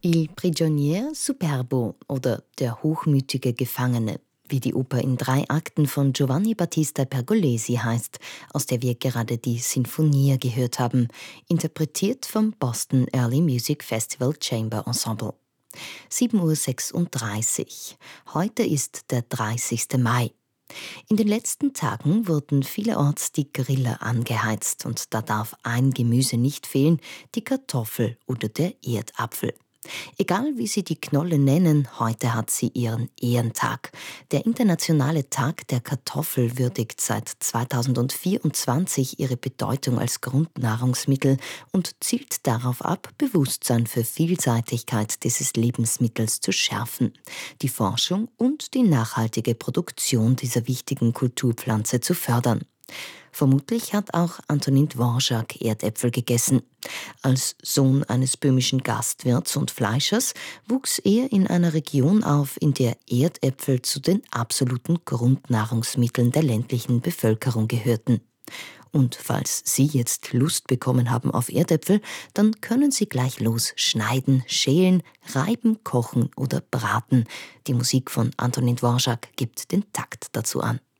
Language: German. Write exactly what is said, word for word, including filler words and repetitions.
Il prigionier superbo oder Der hochmütige Gefangene, wie die Oper in drei Akten von Giovanni Battista Pergolesi heißt, aus der wir gerade die Sinfonia gehört haben, interpretiert vom Boston Early Music Festival Chamber Ensemble. sieben Uhr sechsunddreißig. Heute ist der dreißigste Mai. In den letzten Tagen wurden vielerorts die Griller angeheizt und da darf ein Gemüse nicht fehlen, die Kartoffel oder der Erdapfel. Egal wie Sie die Knolle nennen, heute hat sie ihren Ehrentag. Der Internationale Tag der Kartoffel würdigt seit zweitausendvierundzwanzig ihre Bedeutung als Grundnahrungsmittel und zielt darauf ab, Bewusstsein für Vielseitigkeit dieses Lebensmittels zu schärfen, die Forschung und die nachhaltige Produktion dieser wichtigen Kulturpflanze zu fördern. Vermutlich hat auch Antonin Dvorak Erdäpfel gegessen. Als Sohn eines böhmischen Gastwirts und Fleischers wuchs er in einer Region auf, in der Erdäpfel zu den absoluten Grundnahrungsmitteln der ländlichen Bevölkerung gehörten. Und falls Sie jetzt Lust bekommen haben auf Erdäpfel, dann können Sie gleich los schneiden, schälen, reiben, kochen oder braten. Die Musik von Antonin Dvorak gibt den Takt dazu an.